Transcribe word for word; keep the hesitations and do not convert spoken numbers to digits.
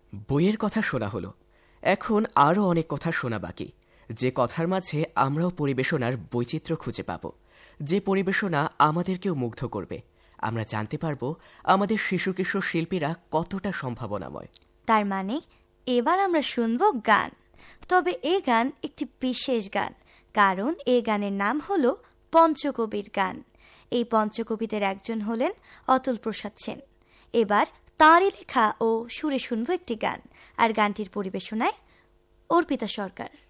বইয়ের কথা শোনা হলো, এখন আরও অনেক কথা শোনা বাকি, যে কথার মাঝে আমরাও পরিবেশনার বৈচিত্র্য খুঁজে পাব, যে পরিবেশনা আমাদেরকেও মুগ্ধ করবে। আমরা জানতে পারব আমাদের শিশু কিশোর শিল্পীরা কতটা সম্ভাবনাময়। তার মানে এবার আমরা শুনব গান, তবে এ গান একটি বিশেষ গান, কারণ এ গানের নাম হল পঞ্চকবির গান। এই পঞ্চকবিদের একজন হলেন অতুল প্রসাদ সেন। এবার তাঁরই লেখা ও সুরে শুনব একটি গান, আর গানটির পরিবেশনায় অর্পিতা সরকার।